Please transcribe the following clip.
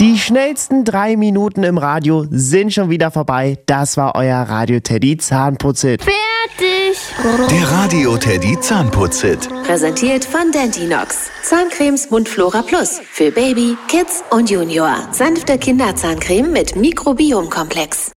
Die schnellsten 3 Minuten im Radio sind schon wieder vorbei. Das war euer Radio Teddy Zahnputz-Hit. Fertig! Der Radio Teddy Zahnputz-Hit. Präsentiert von Dentinox. Zahncremes Mundflora Plus. Für Baby, Kids und Junior. Sanfte Kinderzahncreme mit Mikrobiomkomplex.